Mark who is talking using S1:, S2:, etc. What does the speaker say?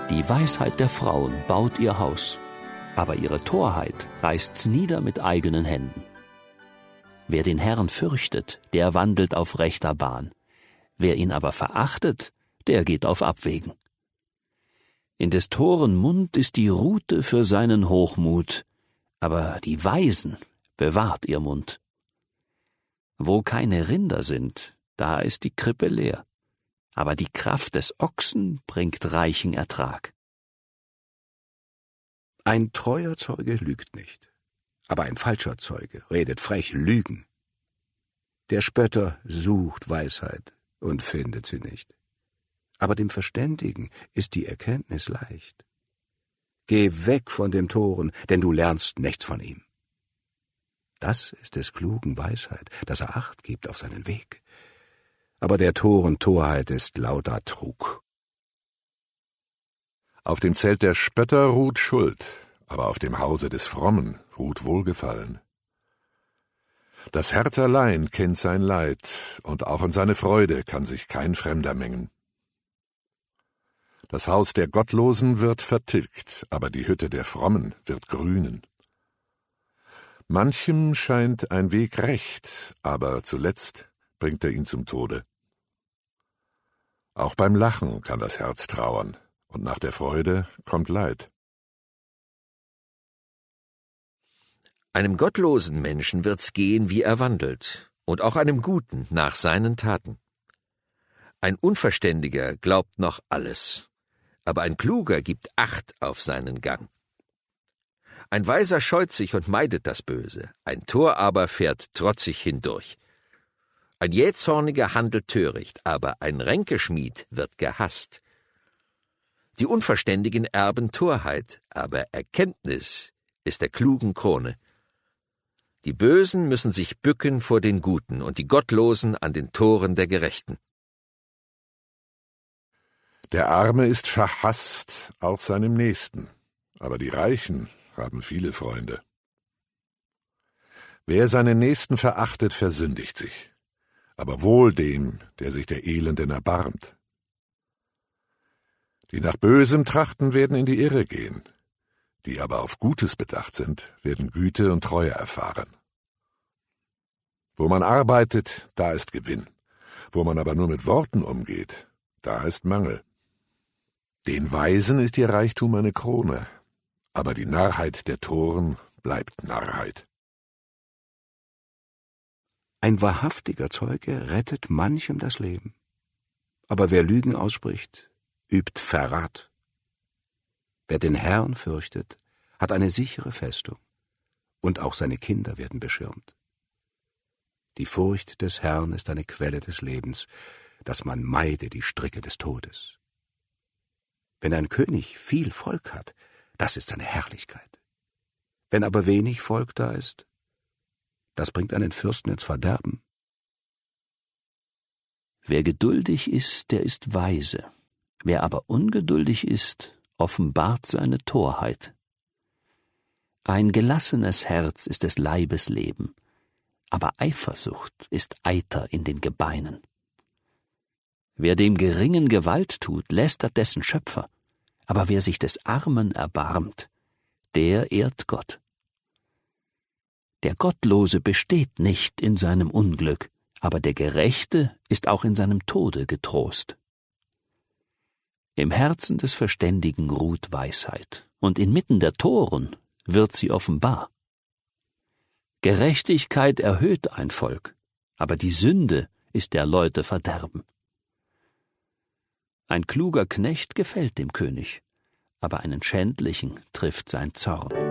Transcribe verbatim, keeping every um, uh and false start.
S1: Die Weisheit der Frauen baut ihr Haus, aber ihre Torheit reißt's nieder mit eigenen Händen. Wer den Herrn fürchtet, der wandelt auf rechter Bahn. Wer ihn aber verachtet, der geht auf Abwegen. In des Toren Mund ist die Rute für seinen Hochmut, aber die Weisen bewahrt ihr Mund. Wo keine Rinder sind, da ist die Krippe leer, aber die Kraft des Ochsen bringt reichen Ertrag.
S2: Ein treuer Zeuge lügt nicht, aber ein falscher Zeuge redet frech Lügen. Der Spötter sucht Weisheit und findet sie nicht, aber dem Verständigen ist die Erkenntnis leicht. Geh weg von dem Toren, denn du lernst nichts von ihm. Das ist des Klugen Weisheit, dass er Acht gibt auf seinen Weg. Aber der Toren Torheit ist lauter Trug.
S3: Auf dem Zelt der Spötter ruht Schuld, aber auf dem Hause des Frommen ruht Wohlgefallen. Das Herz allein kennt sein Leid, und auch in seine Freude kann sich kein Fremder mengen. Das Haus der Gottlosen wird vertilgt, aber die Hütte der Frommen wird grünen. Manchem scheint ein Weg recht, aber zuletzt bringt er ihn zum Tode. Auch beim Lachen kann das Herz trauern, und nach der Freude kommt Leid.
S4: Einem gottlosen Menschen wird's gehen, wie er wandelt, und auch einem Guten nach seinen Taten. Ein Unverständiger glaubt noch alles, aber ein Kluger gibt Acht auf seinen Gang. Ein Weiser scheut sich und meidet das Böse, ein Tor aber fährt trotzig hindurch. Ein Jähzorniger handelt töricht, aber ein Ränkeschmied wird gehasst. Die Unverständigen erben Torheit, aber Erkenntnis ist der klugen Krone. Die Bösen müssen sich bücken vor den Guten und die Gottlosen an den Toren der Gerechten.
S3: Der Arme ist verhasst, auch seinem Nächsten, aber die Reichen haben viele Freunde. Wer seinen Nächsten verachtet, versündigt sich, aber wohl dem, der sich der Elenden erbarmt. Die nach Bösem trachten, werden in die Irre gehen, die aber auf Gutes bedacht sind, werden Güte und Treue erfahren. Wo man arbeitet, da ist Gewinn, wo man aber nur mit Worten umgeht, da ist Mangel. Den Weisen ist ihr Reichtum eine Krone, aber die Narrheit der Toren bleibt Narrheit.
S2: Ein wahrhaftiger Zeuge rettet manchem das Leben, aber wer Lügen ausspricht, übt Verrat. Wer den Herrn fürchtet, hat eine sichere Festung, und auch seine Kinder werden beschirmt. Die Furcht des Herrn ist eine Quelle des Lebens, dass man meide die Stricke des Todes. Wenn ein König viel Volk hat, das ist seine Herrlichkeit. Wenn aber wenig Volk da ist, das bringt einen Fürsten ins Verderben.
S1: Wer geduldig ist, der ist weise. Wer aber ungeduldig ist, offenbart seine Torheit. Ein gelassenes Herz ist des Leibes Leben, aber Eifersucht ist Eiter in den Gebeinen. Wer dem Geringen Gewalt tut, lästert dessen Schöpfer, aber wer sich des Armen erbarmt, der ehrt Gott. Der Gottlose besteht nicht in seinem Unglück, aber der Gerechte ist auch in seinem Tode getrost. Im Herzen des Verständigen ruht Weisheit, und inmitten der Toren wird sie offenbar. Gerechtigkeit erhöht ein Volk, aber die Sünde ist der Leute Verderben. Ein kluger Knecht gefällt dem König, aber einen Schändlichen trifft sein Zorn.